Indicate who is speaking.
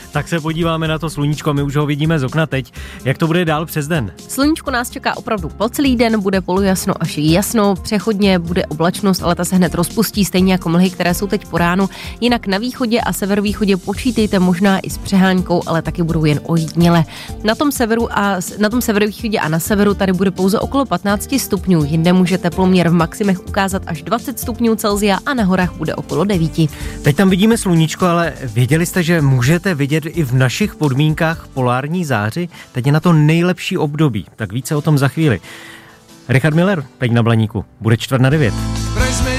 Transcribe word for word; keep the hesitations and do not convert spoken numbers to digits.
Speaker 1: Tak se podíváme na to sluníčko, my už ho vidíme z okna teď. Jak to bude dál přes den?
Speaker 2: Sluníčko nás čeká opravdu po celý den, bude polojasno až jasno, přechodně bude oblačnost, ale ta se hned rozpustí, stejně jako mlhy, které jsou teď po ránu. Jinak na východě a severovýchodě počítejte možná i s přehánkou, ale taky budou jen ojediněle. Na tom severu a na tom severovýchodě a na severu tady bude pouze okolo patnáct stupňů, jinde může teploměr v maximech ukázat až dvacet stupňů Celsia a na horách bude okolo devět.
Speaker 1: Teď tam vidíme sluníčko, ale věděli jste, že můžete vidět i v našich podmínkách polární záři? Teď je na to nejlepší období, tak více o tom za chvíli. Richard Miller, teď na Blaníku, bude čtvrt na devět.